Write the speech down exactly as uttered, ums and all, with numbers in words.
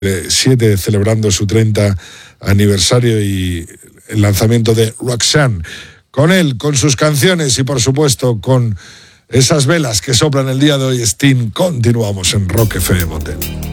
siete celebrando su treinta aniversario y el lanzamiento de Roxanne. Con él, con sus canciones y por supuesto con esas velas que soplan el día de hoy, Sting, continuamos en Rock F M Motel.